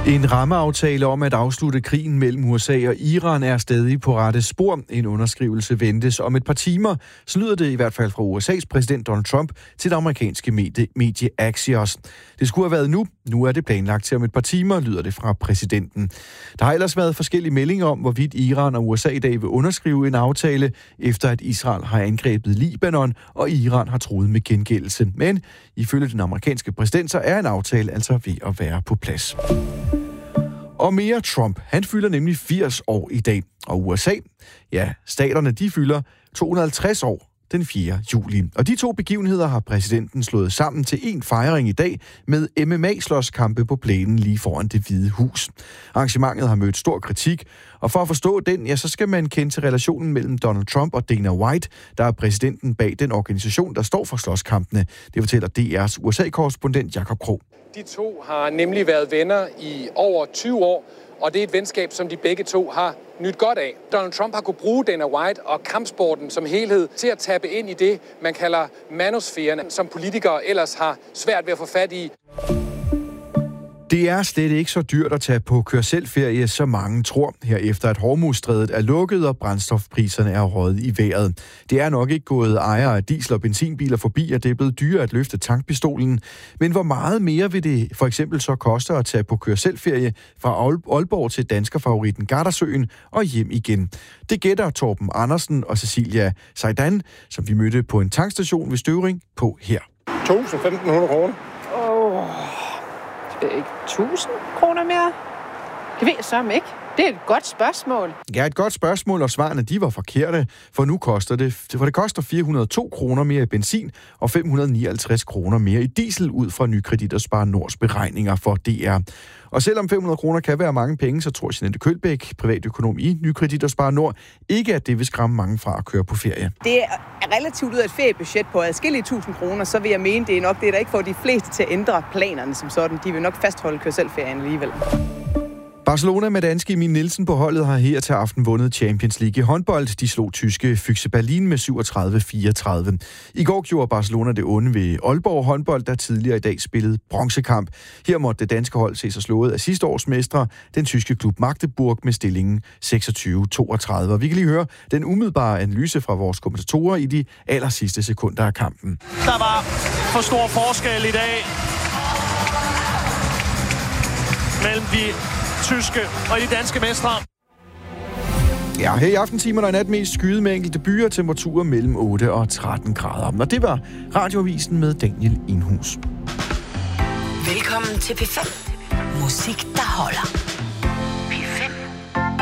En rammeaftale om at afslutte krigen mellem USA og Iran er stadig på rette spor. En underskrivelse ventes om et par timer, så lyder det i hvert fald fra USA's præsident Donald Trump til det amerikanske medie Axios. Det skulle have været nu. Nu er det planlagt til om et par timer, lyder det fra præsidenten. Der har ellers været forskellige meldinger om, hvorvidt Iran og USA i dag vil underskrive en aftale, efter at Israel har angrebet Libanon, og Iran har truet med gengældelse. Men ifølge den amerikanske præsident, så er en aftale altså ved at være på plads. Og mere Trump. Han fylder nemlig 80 år i dag. Og USA, ja, staterne, de fylder 250 år den 4. juli. Og de to begivenheder har præsidenten slået sammen til en fejring i dag med MMA-slåskampe på plænen lige foran Det Hvide Hus. Arrangementet har mødt stor kritik, og for at forstå den, ja, så skal man kende til relationen mellem Donald Trump og Dana White, der er præsidenten bag den organisation, der står for slåskampene. Det fortæller DR's USA-korrespondent Jakob Krog. De to har nemlig været venner i over 20 år, og det er et venskab, som de begge to har nyt godt af. Donald Trump har kunnet bruge Dana White og kampsporten som helhed til at tappe ind i det, man kalder manosfæren, som politikere ellers har svært ved at få fat i. Det er slet ikke så dyrt at tage på kør-selv-ferie, som mange tror, her efter at Hormuzstrædet er lukket og brændstofpriserne er røget i vejret. Det er nok ikke gået ejere af diesel- og benzinbiler forbi, at det er blevet dyrere at løfte tankpistolen. Men hvor meget mere vil det for eksempel så koste at tage på kør-selv-ferie fra Aalborg til danskerfavoritten Gardasøen og hjem igen? Det gætter Torben Andersen og Cecilia Seidan, som vi mødte på en tankstation ved Støvring, på her. 1.500 kroner. Ikke 1.000 kroner mere? Det ved jeg sørme ikke. Det er et godt spørgsmål. Ja, et godt spørgsmål, og svarene de var forkerte, for nu koster det koster 402 kroner mere i benzin og 559 kroner mere i diesel ud fra Nykredit og Spar Nords beregninger for DR. Og selvom 500 kroner kan være mange penge, så tror Jeanette Kølbæk, privatøkonom i Nykredit og Spar Nord, ikke at det vil skræmme mange fra at køre på ferie. Det er relativt ud af et feriebudget på adskillige 1.000 kroner, så vil jeg mene, det er nok det, der ikke får de fleste til at ændre planerne som sådan. De vil nok fastholde kør-selv-ferien alligevel. Barcelona med danske Emil Nielsen på holdet har her til aften vundet Champions League i håndbold. De slog tyske Füchse Berlin med 37-34. I går gjorde Barcelona det onde ved Aalborg håndbold, der tidligere i dag spillede bronzekamp. Her måtte det danske hold se sig slået af sidste års mestre, den tyske klub Magdeburg, med stillingen 26-32. Og vi kan lige høre den umiddelbare analyse fra vores kommentatorer i de allersidste sekunder af kampen. Der var for stor forskel i dag mellem de tyske og de danske mestre. Ja, her i aftentimerne og i nat mest skyet med enkelte byer, temperaturer mellem 8 og 13 grader. Og det var Radioavisen med Daniel Indhus. Velkommen til P5. Musik, der holder.